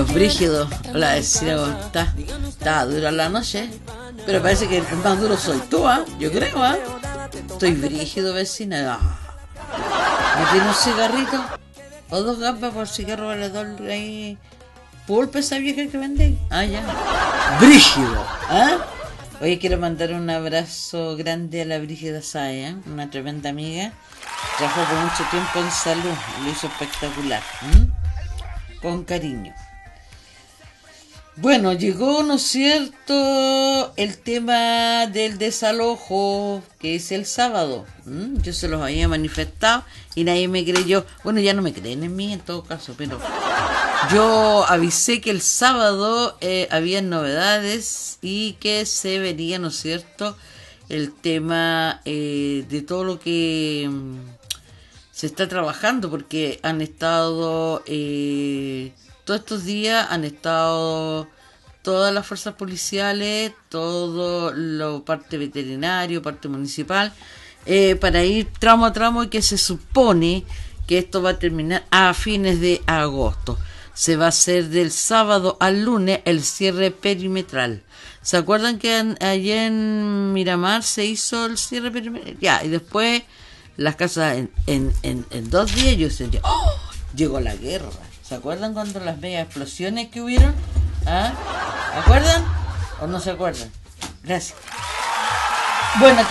Los brígidos, la vecina, ¿cómo está? Estaba dura la noche, pero parece que el más duro soy tú, ¿ah? Yo creo, ¿ah? Estoy brígido, vecina. ¿Me tiene un cigarrito? ¿O dos gambas por cigarro valedor ahí? ¿Pulpa esa vieja que vende? Ah, ya. Brígido, ¿ah? Oye, quiero mandar un abrazo grande a la Brígida Saya, una tremenda amiga. Trabajó por mucho tiempo en salud, lo hizo espectacular. Con cariño. Bueno, llegó, ¿no es cierto?, el tema del desalojo, que es el sábado. Yo se los había manifestado y nadie me creyó. Bueno, ya no me creen en mí en todo caso, pero yo avisé que el sábado había novedades y que se venía, ¿no es cierto?, el tema de todo lo que se está trabajando, porque han estado... todos estos días han estado todas las fuerzas policiales, todo lo parte veterinario, parte municipal, para ir tramo a tramo, y que se supone que esto va a terminar a fines de agosto. Se va a hacer del sábado al lunes el cierre perimetral. ¿Se acuerdan que allá en Miramar se hizo el cierre perimetral? Ya, y después las casas en 2 días yo sentí, ¡oh! Llegó la guerra. ¿Se acuerdan cuando las megas explosiones que hubieron? ¿Ah? ¿Se acuerdan? ¿O no se acuerdan? Gracias. Bueno,